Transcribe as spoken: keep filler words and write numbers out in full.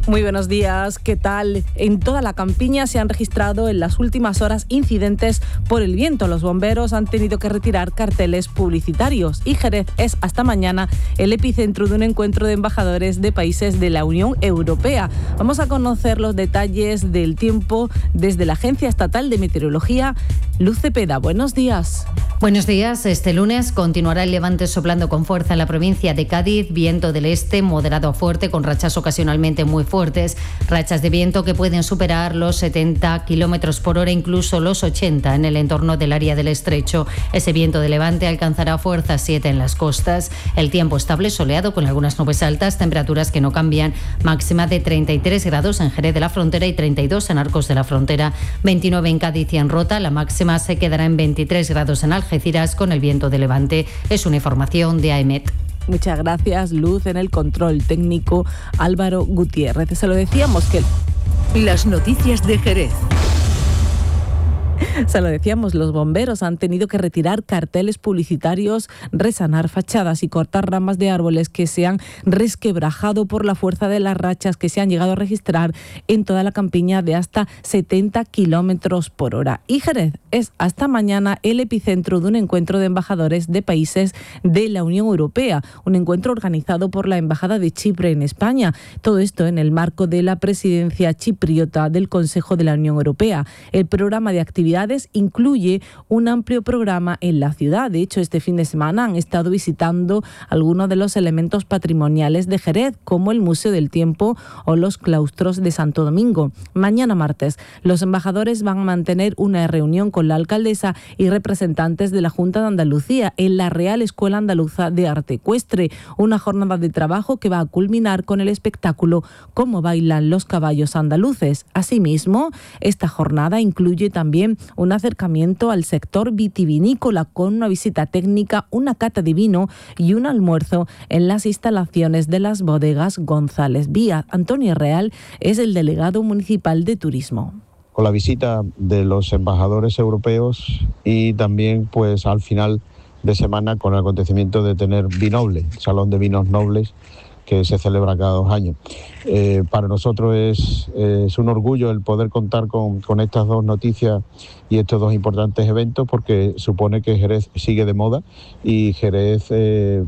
Muy buenos días, ¿qué tal? En toda la campiña se han registrado en las últimas horas incidentes por el viento. Los bomberos han tenido que retirar carteles publicitarios y Jerez es hasta mañana el epicentro de un encuentro de embajadores de países de la Unión Europea. Vamos a conocer los detalles del tiempo desde la Agencia Estatal de Meteorología. Luz Cepeda, buenos días. Buenos días. Este lunes continuará el levante soplando con fuerza en la provincia de Cádiz, viento del este moderado a fuerte con rachas ocasionalmente muy fuertes, rachas de viento que pueden superar los setenta kilómetros por hora, incluso los ochenta en el entorno del área del estrecho. Ese viento de levante alcanzará fuerza siete en las costas. El tiempo estable soleado con algunas nubes altas, temperaturas que no cambian, máxima de treinta y tres grados en Jerez de la Frontera y treinta y dos en Arcos de la Frontera, veintinueve en Cádiz y en Rota. La máxima se quedará en veintitrés grados en Algeciras con el viento de levante. Es una información de AEMET. Muchas gracias, Luz. En el control técnico, Álvaro Gutiérrez. Se lo decíamos que... Las noticias de Jerez. Se lo decíamos, los bomberos han tenido que retirar carteles publicitarios, resanar fachadas y cortar ramas de árboles que se han resquebrajado por la fuerza de las rachas que se han llegado a registrar en toda la campiña de hasta setenta kilómetros por hora. Y Jerez es hasta mañana el epicentro de un encuentro de embajadores de países de la Unión Europea, un encuentro organizado por la Embajada de Chipre en España. Todo esto en el marco de la presidencia chipriota del Consejo de la Unión Europea. El programa de actividades incluye un amplio programa en la ciudad. De hecho, este fin de semana han estado visitando algunos de los elementos patrimoniales de Jerez, como el Museo del Tiempo o los claustros de Santo Domingo. Mañana martes, los embajadores van a mantener una reunión con la alcaldesa y representantes de la Junta de Andalucía en la Real Escuela Andaluza de Arte Ecuestre, una jornada de trabajo que va a culminar con el espectáculo Cómo bailan los caballos andaluces. Asimismo, esta jornada incluye también un acercamiento al sector vitivinícola con una visita técnica, una cata de vino y un almuerzo en las instalaciones de las bodegas González Víaz. Antonio Real es el delegado municipal de turismo. Con la visita de los embajadores europeos y también pues al final de semana con el acontecimiento de tener Vinoble, Salón de Vinos Nobles, que se celebra cada dos años. Eh, para nosotros es, es un orgullo el poder contar con, con estas dos noticias y estos dos importantes eventos, porque supone que Jerez sigue de moda y Jerez eh,